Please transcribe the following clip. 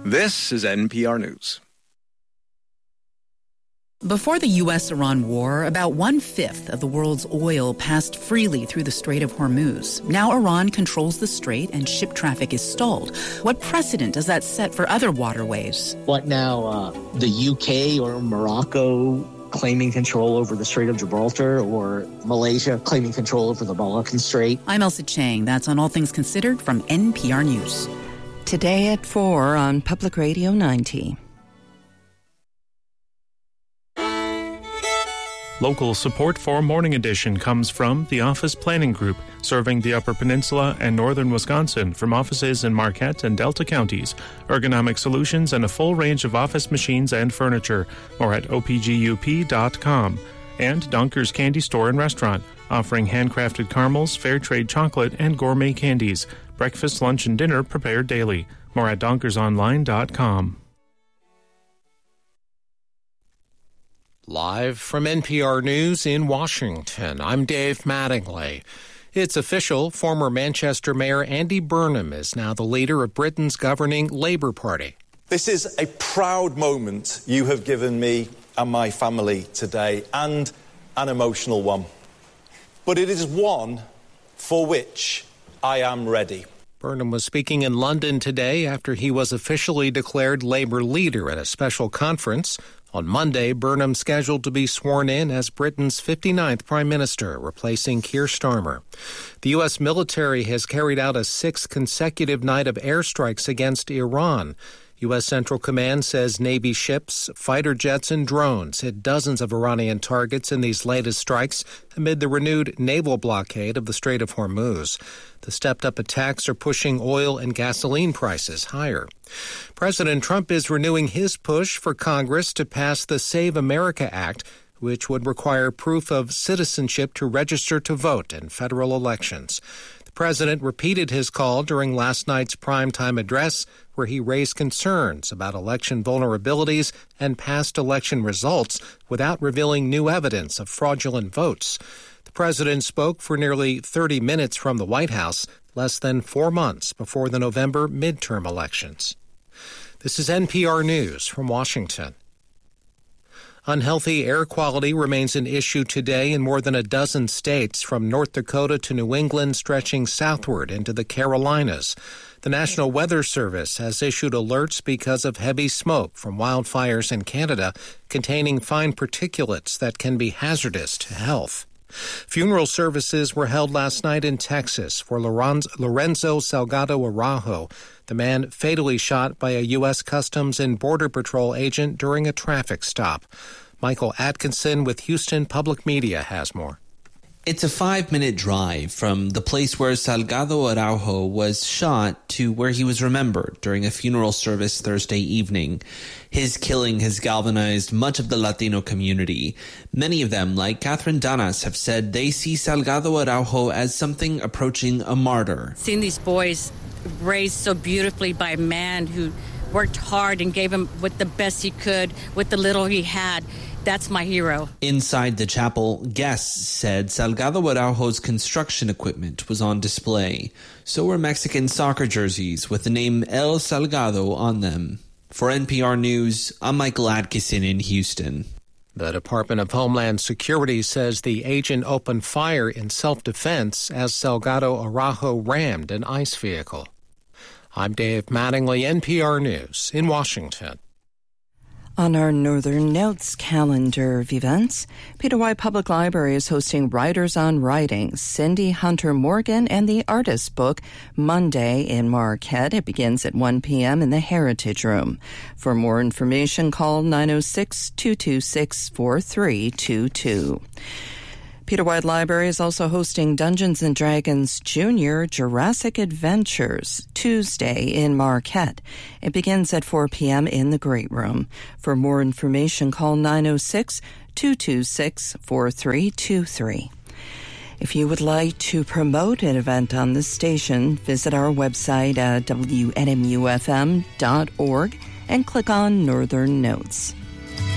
This is NPR News. Before the U.S.-Iran war, about 1/5 of the world's oil passed freely through the Strait of Hormuz. Now Iran controls the strait and ship traffic is stalled. What precedent does that set for other waterways? What now, the UK or Morocco claiming control over the Strait of Gibraltar, or Malaysia claiming control over the Malaccan Strait? I'm Elsa Chang. That's on All Things Considered from NPR News. Today at 4 on Public Radio 90. Local support for Morning Edition comes from the Office Planning Group, serving the Upper Peninsula and northern Wisconsin from offices in Marquette and Delta counties. Ergonomic solutions and a full range of office machines and furniture. More at opgup.com. And Donker's Candy Store and Restaurant, offering handcrafted caramels, fair trade chocolate, and gourmet candies. Breakfast, lunch, and dinner prepared daily. More at donkersonline.com. Live from NPR News in Washington, I'm Dave Mattingly. It's official, former Manchester Mayor Andy Burnham is now the leader of Britain's governing Labour Party. This is a proud moment you have given me and my family today, and an emotional one. But it is one for which I am ready. Burnham was speaking in London today after he was officially declared Labour leader at a special conference. On Monday, Burnham scheduled to be sworn in as Britain's 59th Prime Minister, replacing Keir Starmer. The U.S. military has carried out a 6th consecutive night of airstrikes against Iran. U.S. Central Command says Navy ships, fighter jets, and drones hit dozens of Iranian targets in these latest strikes amid the renewed naval blockade of the Strait of Hormuz. The stepped-up attacks are pushing oil and gasoline prices higher. President Trump is renewing his push for Congress to pass the Save America Act, which would require proof of citizenship to register to vote in federal elections. The president repeated his call during last night's primetime address, where he raised concerns about election vulnerabilities and past election results without revealing new evidence of fraudulent votes. The president spoke for nearly 30 minutes from the White House, less than 4 months before the November midterm elections. This is NPR News from Washington. Unhealthy air quality remains an issue today in more than a dozen states, from North Dakota to New England, stretching southward into the Carolinas. The National Weather Service has issued alerts because of heavy smoke from wildfires in Canada containing fine particulates that can be hazardous to health. Funeral services were held last night in Texas for Lorenzo Salgado Araujo, the man fatally shot by a U.S. Customs and Border Patrol agent during a traffic stop. Michael Atkinson with Houston Public Media has more. It's a 5-minute drive from the place where Salgado Araujo was shot to where he was remembered during a funeral service Thursday evening. His killing has galvanized much of the Latino community. Many of them, like Catherine Danas, have said they see Salgado Araujo as something approaching a martyr. Seeing these boys raised so beautifully by a man who worked hard and gave him with the best he could, with the little he had, that's my hero. Inside the chapel, guests said Salgado Araujo's construction equipment was on display. So were Mexican soccer jerseys with the name El Salgado on them. For NPR News, I'm Michael Atkinson in Houston. The Department of Homeland Security says the agent opened fire in self-defense as Salgado Araujo rammed an ICE vehicle. I'm Dave Mattingly, NPR News in Washington. On our Northern Notes calendar of events, Peter White Public Library is hosting Writers on Writing, Cindy Hunter Morgan and the Artist Book, Monday in Marquette. It begins at 1 p.m. in the Heritage Room. For more information, call 906-226-4322. Peter White Library is also hosting Dungeons & Dragons Junior Jurassic Adventures Tuesday in Marquette. It begins at 4 p.m. in the Great Room. For more information, call 906-226-4323. If you would like to promote an event on this station, visit our website at WNMUFM.org and click on Northern Notes.